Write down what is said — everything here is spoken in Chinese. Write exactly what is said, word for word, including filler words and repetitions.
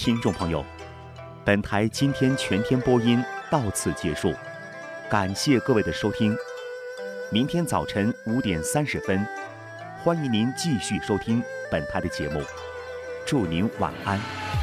听众朋友，本台今天全天播音到此结束，感谢各位的收听。明天早晨五点三十分，欢迎您继续收听本台的节目。祝您晚安。